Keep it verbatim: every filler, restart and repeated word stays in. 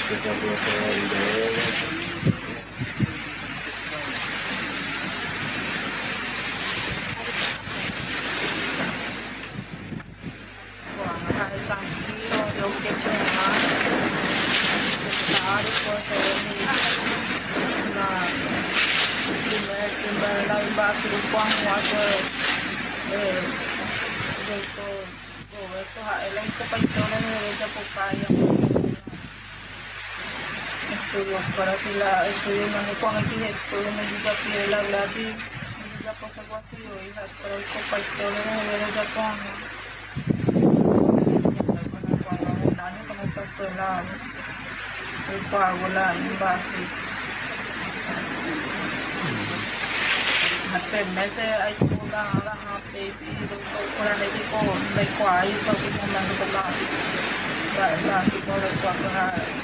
Esa cosa de tranquilo, yo que más después de mi la primer primer la base do pão acho é jeito o esto ela é compañera de ella popaya estudio para que la estudio no me ponga aquí estudio me diga que la gladi me diga cosa guati hoy para el compañero de ella con con esta escuela el pago la base hasta meses hay una la happy y con el equipo de cuál y todo el mundo la la la psicóloga